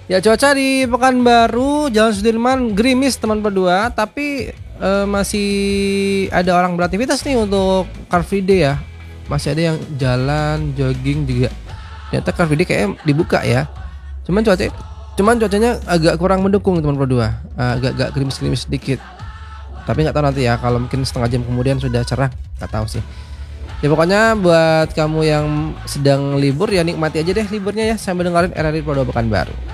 Ya cuaca di Pekanbaru, Jalan Sudirman gerimis teman berdua, tapi masih ada orang beraktivitas nih untuk Car Free Day ya. Masih ada yang jalan, jogging juga. Ternyata Car Free Day kayaknya dibuka ya. Cuman cuacanya agak kurang mendukung teman berdua. Agak gerimis-gerimis sedikit. Tapi nggak tahu nanti ya, kalau mungkin setengah jam kemudian sudah cerah, nggak tahu sih. Ya pokoknya buat kamu yang sedang libur ya nikmati aja deh liburnya ya sambil dengerin RRI Polda Pekanbaru.